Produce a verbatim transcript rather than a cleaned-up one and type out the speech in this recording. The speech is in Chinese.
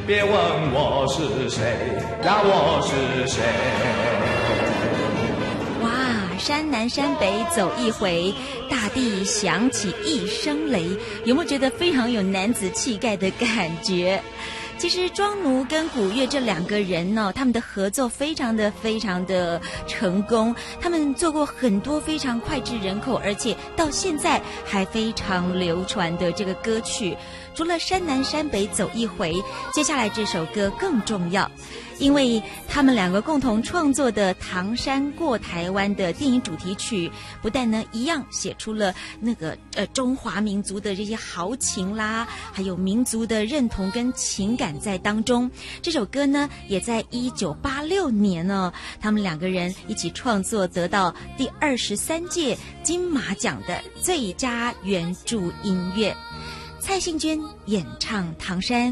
别问我是谁呀，我是谁。 哇，山南山北走一回，大地响起一声雷，有没有觉得非常有男子气概的感觉？其实庄奴跟古月这两个人呢，他们的合作非常的非常的成功，他们做过很多非常脍炙人口，而且到现在还非常流传的这个歌曲。除了山南山北走一回，接下来这首歌更重要，因为他们两个共同创作的《唐山过台湾》的电影主题曲，不但呢一样写出了那个呃中华民族的这些豪情啦，还有民族的认同跟情感在当中。这首歌呢，也在一九八六年呢，他们两个人一起创作，得到第二十三届金马奖的最佳原著音乐。蔡幸娟演唱《唐山》。